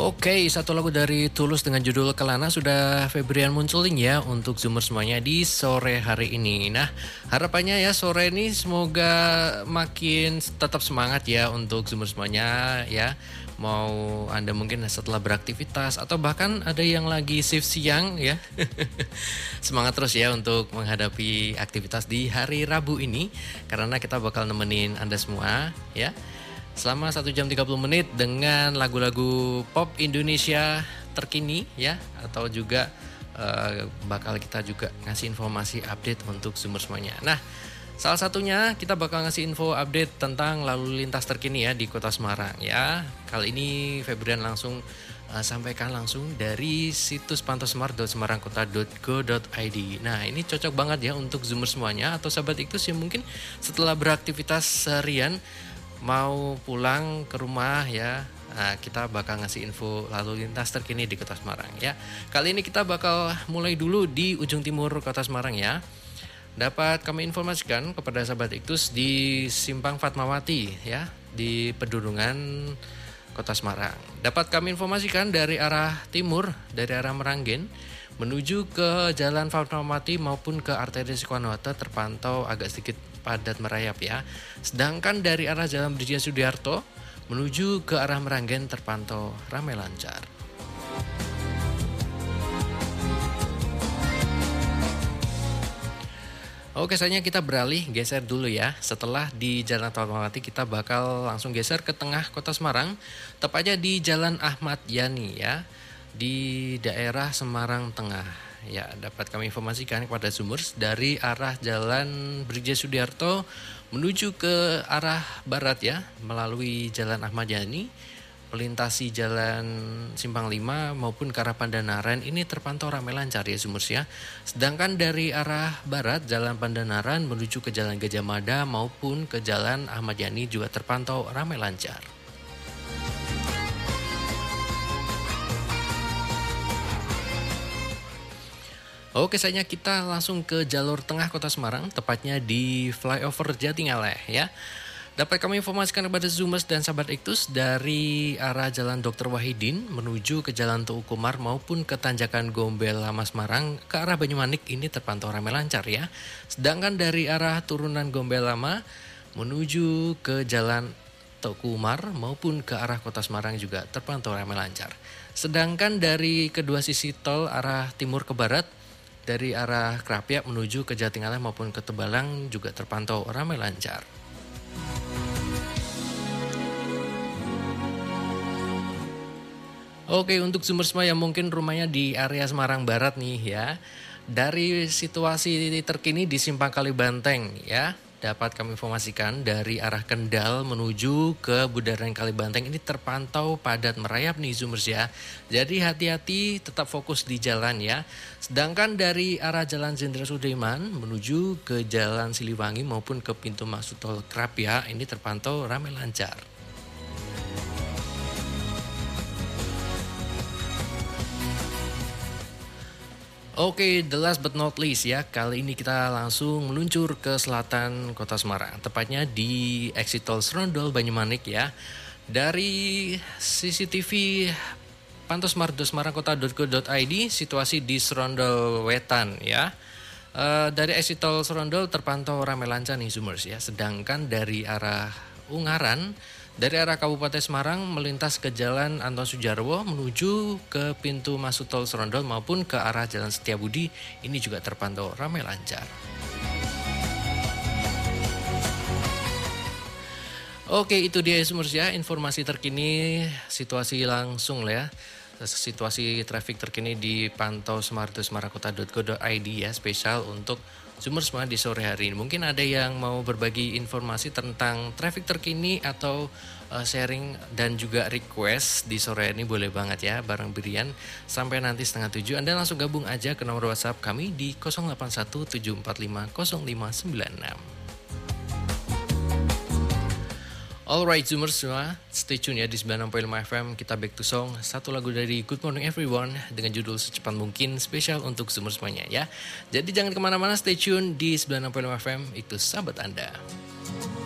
Oke, satu lagu dari Tulus dengan judul Kelana sudah Febrian munculin ya untuk Zoomer semuanya di sore hari ini. Nah, harapannya ya sore ini semoga makin tetap semangat ya untuk Zoomer semuanya ya. Mau Anda mungkin setelah beraktivitas atau bahkan ada yang lagi shift siang ya. Semangat terus ya untuk menghadapi aktivitas di hari Rabu ini karena kita bakal nemenin Anda semua ya. Selama 1 jam 30 menit dengan lagu-lagu pop Indonesia terkini ya. Atau juga bakal kita juga ngasih informasi update untuk Zoomer semuanya. Nah, salah satunya kita bakal ngasih info update tentang lalu lintas terkini ya di Kota Semarang ya. Kali ini Febrian langsung sampaikan langsung dari situs pantausemar.semarangkota.go.id. Nah, ini cocok banget ya untuk Zoomer semuanya atau sahabat Iktus yang mungkin setelah beraktivitas seharian mau pulang ke rumah ya. Nah, kita bakal ngasih info lalu lintas terkini di Kota Semarang ya. Kali ini kita bakal mulai dulu di ujung timur Kota Semarang ya. Dapat kami informasikan kepada sahabat Iktus di Simpang Fatmawati ya, di Pedurungan Kota Semarang. Dapat kami informasikan dari arah timur, dari arah Meranggen menuju ke Jalan Fatmawati maupun ke arteri Soekarno-Hatta terpantau agak sedikit padat merayap ya. Sedangkan dari arah Jalan Brigjen Sudiarto menuju ke arah Meranggen terpantau ramai lancar. Oke, sayangnya kita beralih geser dulu ya. Setelah di Jalan Fatmawati kita bakal langsung geser ke tengah Kota Semarang, tepatnya di Jalan Ahmad Yani ya, di daerah Semarang Tengah. Ya, dapat kami informasikan kepada Zoomers dari arah Jalan Brigjen Sudiarto menuju ke arah barat ya, melalui Jalan Ahmad Yani, melintasi Jalan Simpang 5 maupun ke arah Pandanaran ini terpantau ramai lancar ya Zoomers ya. Sedangkan dari arah barat Jalan Pandanaran menuju ke Jalan Gajah Mada maupun ke Jalan Ahmad Yani juga terpantau ramai lancar. Oke, sayangnya kita langsung ke jalur tengah Kota Semarang, tepatnya di flyover Jatingaleh ya. Dapat kami informasikan kepada Zoomers dan sahabat Iktus dari arah Jalan Dr. Wahidin menuju ke Jalan Tuku Umar maupun ke Tanjakan Gombel Lama Semarang ke arah Banyumanik ini terpantau ramai lancar ya. Sedangkan dari arah turunan Gombel Lama menuju ke Jalan Tuku Umar maupun ke arah Kota Semarang juga terpantau ramai lancar. Sedangkan dari kedua sisi tol arah timur ke barat, dari arah Krapyak menuju ke Jatingaleh maupun ke Tebalang juga terpantau ramai lancar. Oke, untuk Zoomer semua yang mungkin rumahnya di area Semarang Barat nih ya, dari situasi terkini di Simpang Kalibanteng ya, dapat kami informasikan dari arah Kendal menuju ke Bundaran Kalibanteng ini terpantau padat merayap nih Zoomers ya. Jadi hati-hati, tetap fokus di jalan ya. Sedangkan dari arah Jalan Jenderal Sudirman menuju ke Jalan Siliwangi maupun ke pintu masuk tol Krapyak ini terpantau ramai lancar. Oke, the last but not least ya, kali ini kita langsung meluncur ke selatan Kota Semarang, tepatnya di exit tol Serondol Banyumanik ya. Dari CCTV pantausemar.semarangkota.go.id situasi di Serondol Wetan ya. Dari exit tol Serondol terpantau ramai lancar nih Zoomers ya. Sedangkan dari arah Ungaran, dari arah Kabupaten Semarang melintas ke Jalan Anton Sujarwo menuju ke pintu masuk tol Serondol maupun ke arah Jalan Setiabudi ini juga terpantau ramai lancar. Oke, itu dia Zoomers ya, informasi terkini situasi langsung lah ya. Situasi traffic terkini di pantau semarang.semarangkota.go.id ya, spesial untuk Zoomers semua di sore hari ini. Mungkin ada yang mau berbagi informasi tentang traffic terkini atau sharing dan juga request di sore ini boleh banget ya bareng Birian. Sampai nanti 6:30 Anda langsung gabung aja ke nomor WhatsApp kami di 0817450596. Alright Zoomers semua, stay tune ya di 96.5 FM. Kita back to song, satu lagu dari Good Morning Everyone dengan judul Secepat Mungkin, spesial untuk Zoomers semuanya ya. Jadi jangan kemana-mana, stay tune di 96.5 FM, itu sahabat Anda.